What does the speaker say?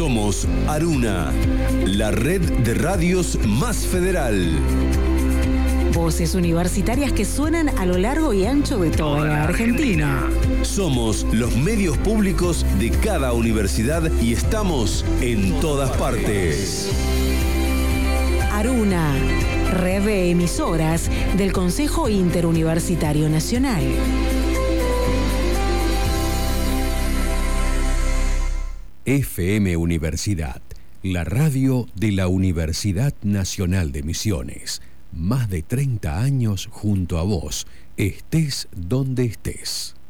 Somos Aruna, la red de radios más federal. Voces universitarias que suenan a lo largo y ancho de toda la Argentina. Somos los medios públicos de cada universidad y estamos en todas partes. Aruna, red de emisoras del Consejo Interuniversitario Nacional. FM Universidad, la radio de la Universidad Nacional de Misiones. Más de 30 años junto a vos, estés donde estés.